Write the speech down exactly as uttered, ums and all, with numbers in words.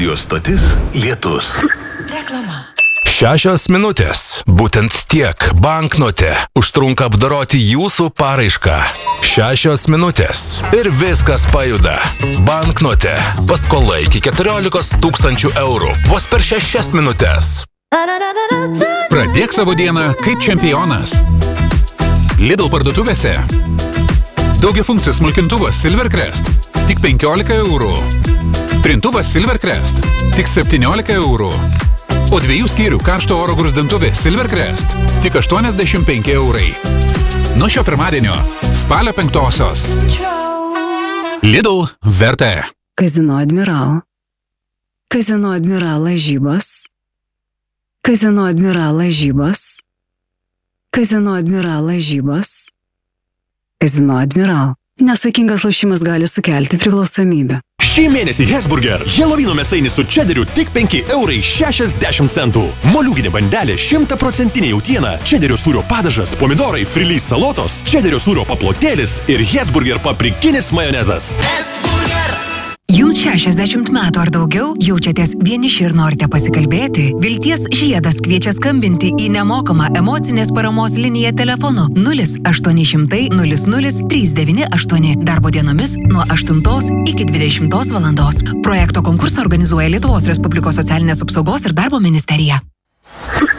Radio stotis Lietus. Reklama. Šešios minutės. Būtent tiek banknote užtrunka apdoroti jūsų paraišką. Šešios minutės. Ir viskas pajuda. Banknote. Paskola iki keturiolikos tūkstančių eurų. Vos per šešias minutės. Pradėk savo dieną kaip čempionas. Lidl parduotuvėse. Daugiafunkcis smulkintuvas Silvercrest. Tik penkiolika eurų. Trintuvas Silvercrest. Tik septyniolika eurų. O dviejų skyrių karšto oro gruzdintuvė Silvercrest tik aštuoniasdešimt penki eurai. Nuo šio pirmadienio spalio penktosios. Lidl vertė. Kazino Admiral. Kazino Admiral lažybos. Kazino Admiral lažybos. Kazino Admiral lažybos. Kazino Admiral. Nesaikingas lošimas gali sukelti priklausomybę. Šį mėnesį Hesburger Helovino mėsainis su čederiu tik penki eurai šešiasdešimt centų. Moliūginė bandelė šimtaprocentinė jautiena, čederio sūrio padažas, pomidorai, frilys salotos, čederio sūrio paplotėlis ir Hesburger paprikinis majonezas. Hesburger. Jums šešiasdešimt metų ar daugiau, jaučiatės vieniši ir norite pasikalbėti? Vilties žiedas kviečia skambinti į nemokamą emocinės paramos liniją telefonu nulis aštuoni šimtai nulis nulis trys devyni aštuoni. Darbo dienomis nuo aštuntos iki dvidešimtos valandos. Projekto konkursą organizuoja Lietuvos Respublikos socialinės apsaugos ir darbo ministerija.